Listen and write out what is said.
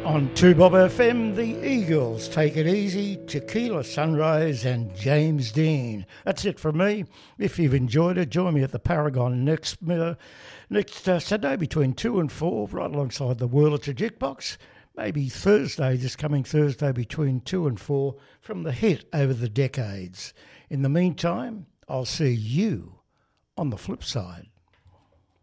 On 2Bob FM, the Eagles, Take It Easy, Tequila Sunrise and James Dean. That's it from me. If you've enjoyed it, join me at the Paragon next Saturday between 2 and 4, right alongside the Wurlitzer Jukebox. Maybe Thursday, this coming Thursday between 2 and 4 from the hit over the decades. In the meantime, I'll see you on the flip side.